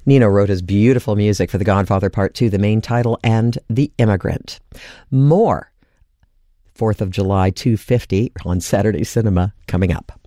Nino wrote his beautiful music for The Godfather Part 2, the main title, and The Immigrant. More 4th of July 250 on Saturday Cinema coming up.